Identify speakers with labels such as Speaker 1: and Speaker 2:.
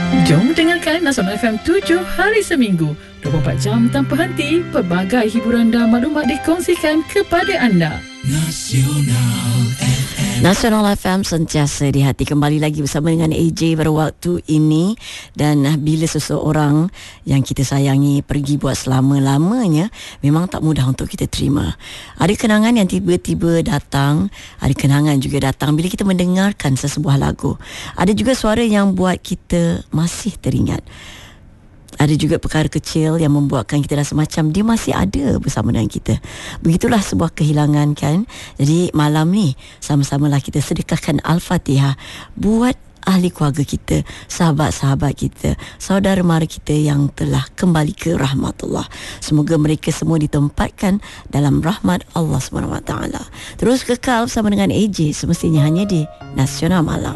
Speaker 1: Jom dengarkan Nasional FM 7 hari seminggu, 24 jam tanpa henti. Pelbagai hiburan dan maklumat dikongsikan kepada anda.
Speaker 2: Nasional FM sentiasa di hati. Kembali lagi bersama dengan AJ pada waktu ini. Dan bila seseorang yang kita sayangi pergi buat selama-lamanya, memang tak mudah untuk kita terima. Ada kenangan yang tiba-tiba datang, ada kenangan juga datang bila kita mendengarkan sesebuah lagu. Ada juga suara yang buat kita masih teringat. Ada juga perkara kecil yang membuatkan kita rasa macam dia masih ada bersama dengan kita. Begitulah sebuah kehilangan, kan? Jadi malam ni sama-samalah kita sedekahkan Al-Fatihah buat ahli keluarga kita, sahabat-sahabat kita, saudara mara kita yang telah kembali ke rahmatullah. Semoga mereka semua ditempatkan dalam rahmat Allah SWT. Terus kekal bersama dengan AJ semestinya hanya di Nasional Malam.